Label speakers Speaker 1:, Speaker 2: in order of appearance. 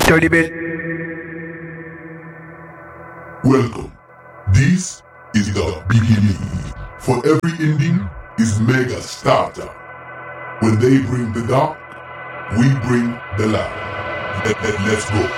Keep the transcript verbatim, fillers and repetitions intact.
Speaker 1: Dirty bit.
Speaker 2: Welcome. This is the beginning. For every ending is mega starter. When they bring the dark, we bring the light. Let, let, let's go.